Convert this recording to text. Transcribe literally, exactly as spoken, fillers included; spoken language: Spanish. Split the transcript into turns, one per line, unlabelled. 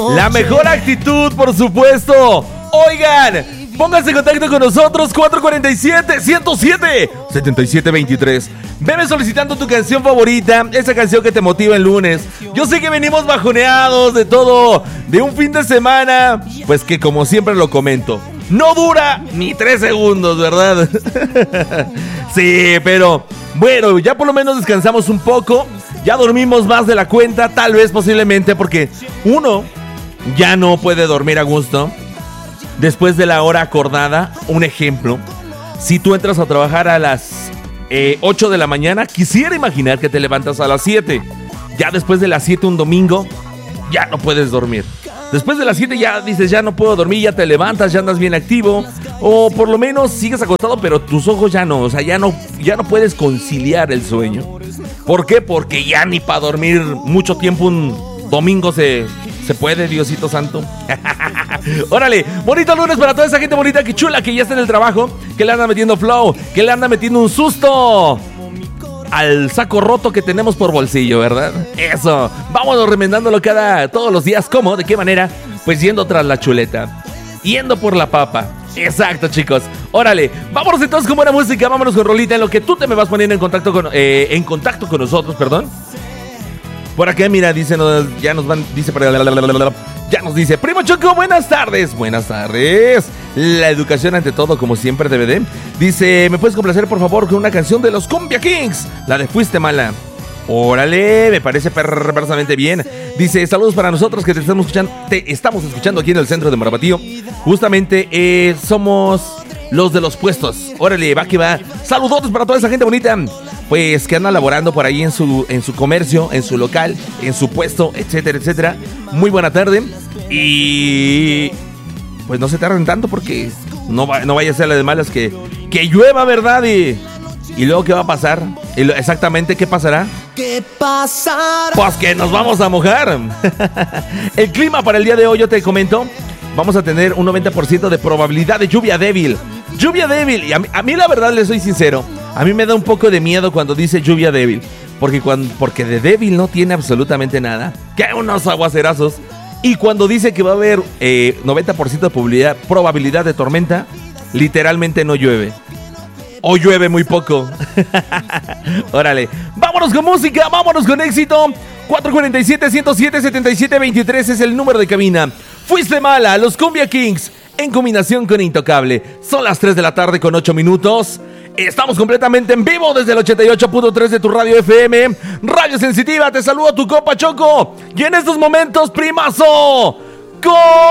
La mejor actitud, por supuesto. Oigan, pónganse en contacto con nosotros, cuatro cuatro siete, uno cero siete, siete siete dos tres. Veme solicitando tu canción favorita, esa canción que te motiva el lunes. Yo sé que venimos bajoneados de todo, de un fin de semana, pues que como siempre lo comento, no dura ni tres segundos, ¿verdad? Sí, pero bueno, ya por lo menos descansamos un poco, ya dormimos más de la cuenta, tal vez posiblemente, porque uno ya no puede dormir a gusto después de la hora acordada. Un ejemplo, si tú entras a trabajar a las eh, ocho de la mañana, quisiera imaginar que te levantas a las siete. Ya después de las siete un domingo, ya no puedes dormir. Después de las siete ya dices, ya no puedo dormir, ya te levantas, ya andas bien activo. O por lo menos sigues acostado, pero tus ojos ya no, o sea, ya no, ya no puedes conciliar el sueño. ¿Por qué? Porque ya ni para dormir mucho tiempo un domingo se... ¿Se puede, Diosito Santo? Órale, bonito lunes para toda esa gente bonita que chula, que ya está en el trabajo, que le anda metiendo flow, que le anda metiendo un susto al saco roto que tenemos por bolsillo, ¿verdad? Eso, vámonos remendándolo cada, todos los días. ¿Cómo? ¿De qué manera? Pues yendo tras la chuleta, yendo por la papa. Exacto, chicos. Órale, vámonos entonces con buena música, vámonos con rolita en lo que tú te me vas poniendo en contacto con, eh, en contacto con nosotros, perdón. Por acá, mira, dice, ya nos van, dice, ya nos dice, Primo Choco, buenas tardes, buenas tardes. La educación ante todo, como siempre, D V D. Dice, ¿me puedes complacer, por favor, con una canción de los Cumbia Kings? La de Fuiste Mala. Órale, me parece perversamente bien. Dice, saludos para nosotros que te estamos escuchando, te estamos escuchando aquí en el centro de Morabatío. Justamente, eh, somos los de los puestos. Órale, va que va. Saludos para toda esa gente bonita, pues que anda laborando por ahí en su, en su comercio, en su local, en su puesto, etcétera, etcétera. Muy buena tarde. Y pues no se tarden tanto porque no, va, no vaya a ser la de malas que, que llueva, ¿verdad? Y, y luego, ¿qué va a pasar? Y lo, exactamente, ¿qué pasará?
¿Qué pasará?
Pues que nos vamos a mojar. El clima para el día de hoy, yo te comento, vamos a tener un noventa por ciento de probabilidad de lluvia débil. Lluvia débil. Y a mí, a mí la verdad, le soy sincero, a mí me da un poco de miedo cuando dice lluvia débil, porque, cuando, porque de débil no tiene absolutamente nada, que hay unos aguacerazos. Y cuando dice que va a haber eh, noventa por ciento de probabilidad, probabilidad de tormenta, literalmente no llueve. O llueve muy poco. Órale, vámonos con música, vámonos con éxito. cuatro cuatro siete, uno cero siete, siete siete dos tres es el número de cabina. Fuiste Mala, los Cumbia Kings, en combinación con Intocable. Son las tres de la tarde con ocho minutos. Estamos completamente en vivo desde el ochenta y ocho punto tres de tu radio F M, Radio Sensitiva. Te saluda tu compa Choco. Y en estos momentos, primazo, ¡con!